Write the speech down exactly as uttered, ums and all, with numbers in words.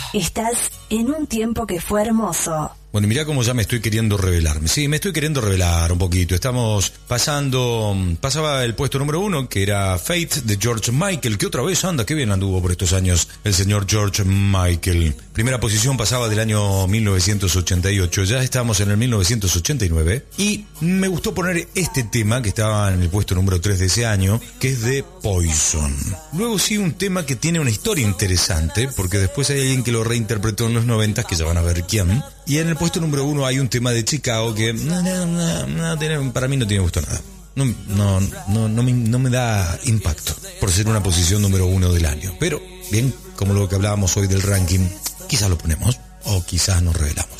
Estás en un tiempo que fue hermoso. Bueno, y mirá cómo ya me estoy queriendo revelarme. Sí, me estoy queriendo revelar un poquito. Estamos pasando... Pasaba el puesto número uno, que era Faith, de George Michael, que otra vez anda, qué bien anduvo por estos años el señor George Michael. Primera posición pasaba del año mil novecientos ochenta y ocho, ya estamos en el mil novecientos ochenta y nueve. Y me gustó poner este tema, que estaba en el puesto número tres de ese año, que es de Poison. Luego sí, un tema que tiene una historia interesante, porque después hay alguien que lo reinterpretó en los noventas, que ya van a ver quién. Y en el puesto número uno hay un tema de Chicago que no, no, no, no tiene, para mí no tiene gusto nada. No, no, no, no, me, no me da impacto por ser una posición número uno del año. Pero, bien, como lo que hablábamos hoy del ranking, quizás lo ponemos o quizás nos revelamos.